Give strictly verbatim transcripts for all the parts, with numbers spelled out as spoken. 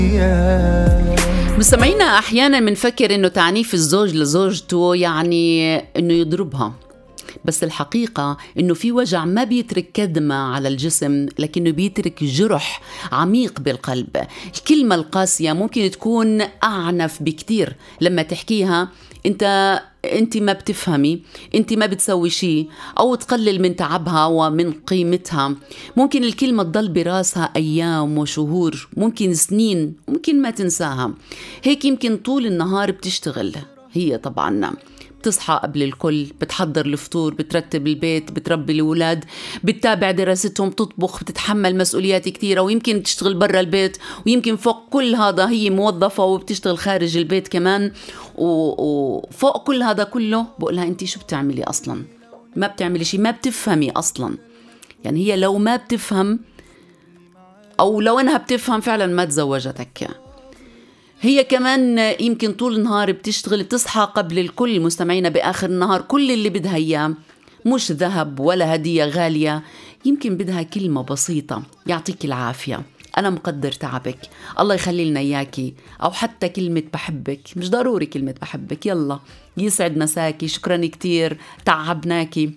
مستمعينا، أحيانا منفكر إنه تعنيف الزوج لزوجته يعني إنه يضربها، بس الحقيقة إنه في وجع ما بيترك كدمة على الجسم، لكنه بيترك جرح عميق بالقلب. الكلمة القاسية ممكن تكون أعنف بكتير لما تحكيها أنت أنت ما بتفهمي، أنت ما بتسوي شيء، أو تقلل من تعبها ومن قيمتها. ممكن الكلمة تضل براسها أيام وشهور، ممكن سنين، ممكن ما تنساها. هيك يمكن طول النهار بتشتغل هي، طبعا بتصحى قبل الكل، بتحضر الفطور، بترتب البيت، بتربي الأولاد، بتتابع دراستهم، بتطبخ، بتتحمل مسؤوليات كتيرة، ويمكن تشتغل برا البيت، ويمكن فوق كل هذا هي موظفة وبتشتغل خارج البيت كمان. وفوق كل هذا كله بقولها أنتي شو بتعملي أصلا؟ ما بتعملي شيء، ما بتفهمي أصلا. يعني هي لو ما بتفهم، أو لو أنها بتفهم فعلا ما تزوجتك. هي كمان يمكن طول النهار بتشتغل، بتصحى قبل الكل. مستمعينا، بآخر النهار كل اللي بدها إياه مش ذهب ولا هدية غالية، يمكن بدها كلمة بسيطة: يعطيك العافية، أنا مقدر تعبك، الله يخلي لنا إياكي، أو حتى كلمة بحبك. مش ضروري كلمة بحبك، يلا يسعد مساكي، شكرا كتير، تعبناكي.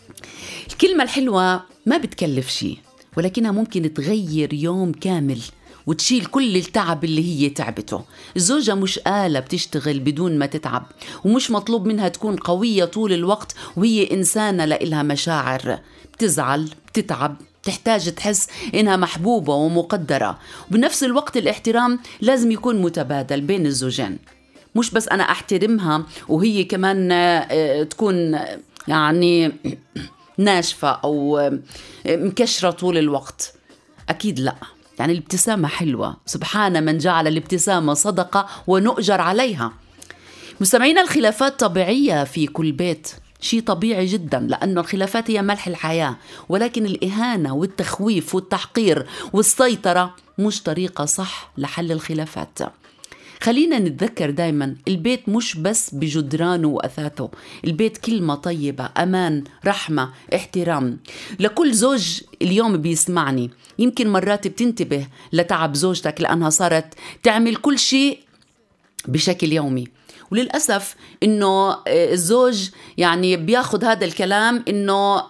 الكلمة الحلوة ما بتكلف شيء، ولكنها ممكن تغير يوم كامل وتشيل كل التعب اللي هي تعبته. الزوجة مش آلة بتشتغل بدون ما تتعب، ومش مطلوب منها تكون قوية طول الوقت، وهي إنسانة لإلها مشاعر، بتزعل، بتتعب، تحتاج تحس إنها محبوبة ومقدرة. وبنفس الوقت الاحترام لازم يكون متبادل بين الزوجين، مش بس أنا أحترمها وهي كمان تكون يعني ناشفة أو مكشرة طول الوقت. أكيد لا. يعني الابتسامة حلوة، سبحان من جعل الابتسامة صدقة ونؤجر عليها. مستمعين، الخلافات طبيعية في كل بيت، شيء طبيعي جدا، لأن الخلافات هي ملح الحياة. ولكن الإهانة والتخويف والتحقير والسيطرة مش طريقة صح لحل الخلافات. خلينا نتذكر دايما، البيت مش بس بجدرانه وأثاثه، البيت كلمة طيبة، أمان، رحمة، احترام. لكل زوج اليوم بيسمعني، يمكن مرات بتنتبه لتعب زوجتك لأنها صارت تعمل كل شيء بشكل يومي. وللأسف إنه الزوج يعني بياخد هذا الكلام إنه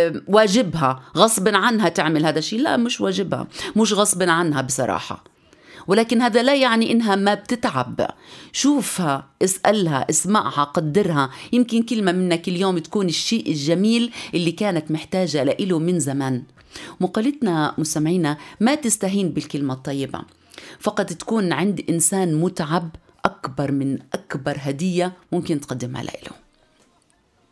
واجبها غصب عنها تعمل هذا الشيء. لا، مش واجبها، مش غصب عنها بصراحة، ولكن هذا لا يعني إنها ما بتتعب. شوفها، اسألها، اسمعها، قدرها. يمكن كلمة منك اليوم تكون الشيء الجميل اللي كانت محتاجة لإله من زمان. مقالتنا مستمعينا ما تستهين بالكلمة الطيبة، فقط تكون عند إنسان متعب أكبر من أكبر هدية ممكن تقدمها له.